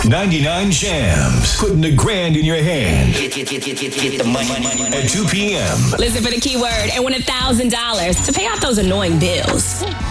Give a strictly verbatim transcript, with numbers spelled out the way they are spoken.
ninety-nine Jams. Putting the grand in your hand. Get, get, get, get, get, get the money, money, money. At two p.m. Listen for the keyword and win one thousand dollars to pay off those annoying bills.